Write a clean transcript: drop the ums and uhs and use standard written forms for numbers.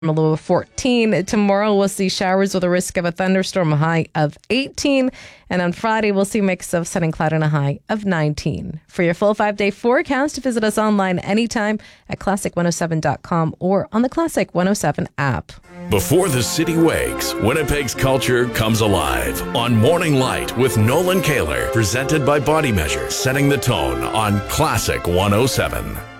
A low of 14. Tomorrow we'll see showers with a risk of a thunderstorm, a high of 18. And on Friday we'll see a mix of sun and cloud and a high of 19. For your full 5-day forecast, visit us online anytime at classic107.com or on the Classic 107 app. Before the city wakes, Winnipeg's culture comes alive on Morning Light with Nolan Kaler, presented by Body Measure, setting the tone on Classic 107.